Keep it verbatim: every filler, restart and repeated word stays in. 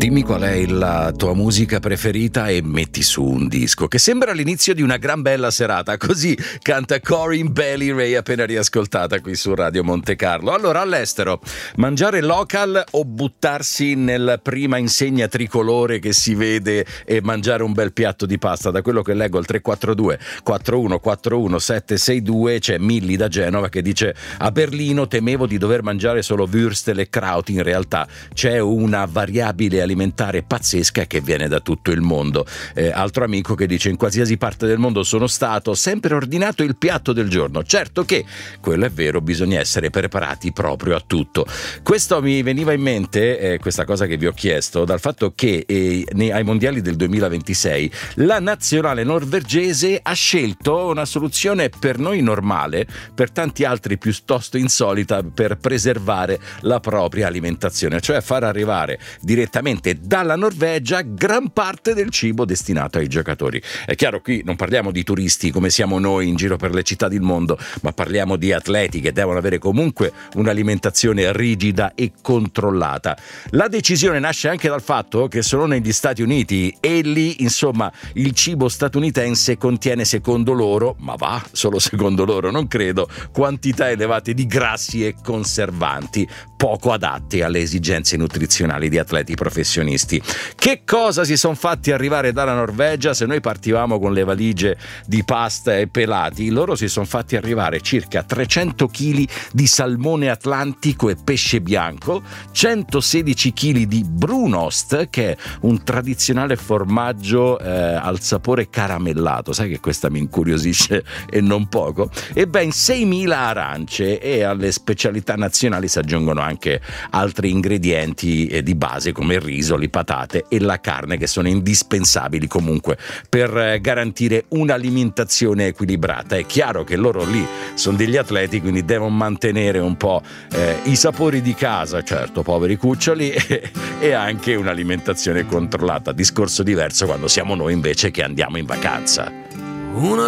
Dimmi qual è la tua musica preferita e metti su un disco, che sembra l'inizio di una gran bella serata. Così canta Corinne Bailey Rae, appena riascoltata qui su Radio Monte Carlo. Allora, all'estero, mangiare local o buttarsi nella prima insegna tricolore che si vede e mangiare un bel piatto di pasta? Da quello che leggo al tre quattro due quattro uno quattro uno sette sei due c'è Milli da Genova che dice: a Berlino temevo di dover mangiare solo würstel e kraut, in realtà c'è una variabile alimentare pazzesca che viene da tutto il mondo. Eh, altro amico che dice: in qualsiasi parte del mondo sono stato, ho sempre ordinato il piatto del giorno. Certo che quello è vero, bisogna essere preparati proprio a tutto. Questo mi veniva in mente, eh, questa cosa che vi ho chiesto, dal fatto che eh, nei, ai mondiali del duemilaventisei la nazionale norvegese ha scelto una soluzione per noi normale, per tanti altri piuttosto insolita, per preservare la propria alimentazione, cioè far arrivare direttamente dalla Norvegia gran parte del cibo destinato ai giocatori. È chiaro, qui non parliamo di turisti come siamo noi in giro per le città del mondo, ma parliamo di atleti che devono avere comunque un'alimentazione rigida e controllata. La decisione nasce anche dal fatto che sono negli Stati Uniti e lì, insomma, il cibo statunitense contiene, secondo loro, ma va, solo secondo loro, non credo, quantità elevate di grassi e conservanti poco adatti alle esigenze nutrizionali di atleti professionisti. Che cosa si sono fatti arrivare dalla Norvegia? Se noi partivamo con le valigie di pasta e pelati, loro si sono fatti arrivare circa trecento chili di salmone atlantico e pesce bianco, centosedici chili di brunost, che è un tradizionale formaggio eh, al sapore caramellato, sai che questa mi incuriosisce e non poco, e ben seimila arance, e alle specialità nazionali si aggiungono anche altri ingredienti eh, di base come il riso, le patate e la carne, che sono indispensabili comunque per eh, garantire un'alimentazione equilibrata. È chiaro che loro lì sono degli atleti, quindi devono mantenere un po' eh, i sapori di casa, certo, poveri cuccioli, e, e anche un'alimentazione controllata. Discorso diverso quando siamo noi invece che andiamo in vacanza. Una